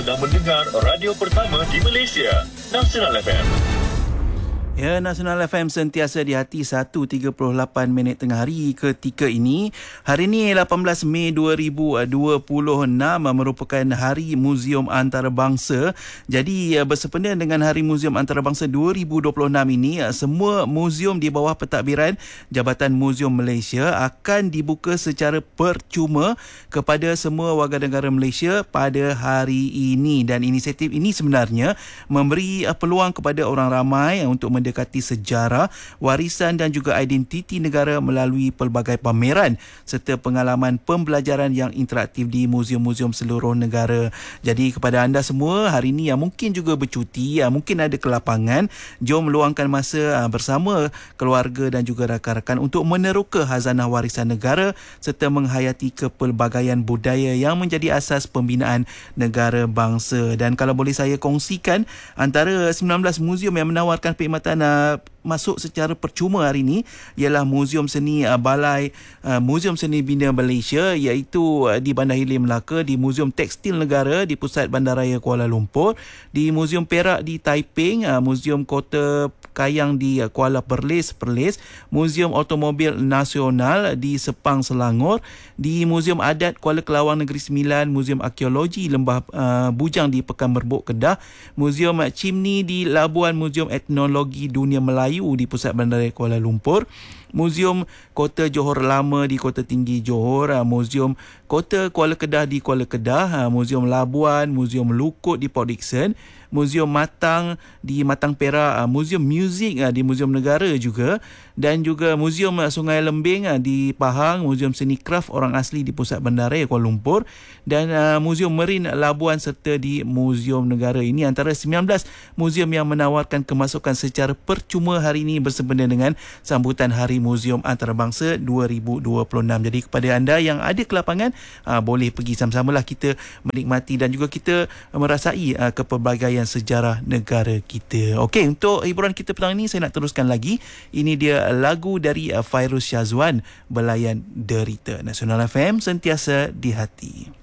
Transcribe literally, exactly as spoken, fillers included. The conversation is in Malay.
Sedang mendengar radio pertama di Malaysia, Nasional F M. Ya, Nasional F M sentiasa di hati. Satu tiga puluh lapan minit tengah hari ketika ini. Hari ini lapan belas Mei dua ribu dua puluh enam merupakan Hari Muzium Antarabangsa. Jadi bersempena dengan Hari Muzium Antarabangsa dua ribu dua puluh enam ini, semua muzium di bawah pentadbiran Jabatan Muzium Malaysia akan dibuka secara percuma kepada semua warga negara Malaysia pada hari ini. Dan inisiatif ini sebenarnya memberi peluang kepada orang ramai untuk mendekati sejarah, warisan dan juga identiti negara melalui pelbagai pameran serta pengalaman pembelajaran yang interaktif di muzium-muzium seluruh negara. Jadi kepada anda semua hari ini yang mungkin juga bercuti, mungkin ada kelapangan, jom meluangkan masa bersama keluarga dan juga rakan-rakan untuk meneroka khazanah warisan negara serta menghayati kepelbagaian budaya yang menjadi asas pembinaan negara bangsa. Dan kalau boleh saya kongsikan, antara sembilan belas muzium yang menawarkan perkhidmatan uh, masuk secara percuma hari ini ialah Muzium Seni uh, Balai uh, Muzium Seni Bina Malaysia, iaitu uh, di Bandar Hilir Melaka, di Muzium Tekstil Negara di Pusat Bandaraya Kuala Lumpur, di Muzium Perak di Taiping, uh, Muzium Kota Kayang di uh, Kuala Perlis Perlis, Muzium Automobil Nasional di Sepang Selangor, di Muzium Adat Kuala Kelawang Negeri Sembilan, Muzium Arkeologi Lembah uh, Bujang di Pekan Merbuk Kedah, Muzium Chimni di Labuan, Muzium Etnologi Dunia Melayu di Pusat Bandaraya Kuala Lumpur, Muzium Kota Johor Lama di Kota Tinggi Johor, Muzium Kota Kuala Kedah di Kuala Kedah, Muzium Labuan, Muzium Lukut di Port Dickson, Muzium Matang di Matang Perak, Muzium Muzik di Muzium Negara juga, dan juga Muzium Sungai Lembing di Pahang, Muzium Seni Kraf Orang Asli di Pusat Bandaraya Kuala Lumpur, dan Muzium Merin Labuan serta di Muzium Negara. Ini antara sembilan belas muzium yang menawarkan kemasukan secara percuma hari ini bersempena dengan sambutan Hari Muzium Antarabangsa dua ribu dua puluh enam. Jadi kepada anda yang ada kelapangan, aa, boleh pergi sama-samalah kita menikmati dan juga kita merasai aa, kepelbagaian sejarah negara kita. Okey, untuk hiburan kita petang ini saya nak teruskan lagi. Ini dia lagu dari aa, Fairuz Syazwan, Belayan Derita. Nasional F M sentiasa di hati.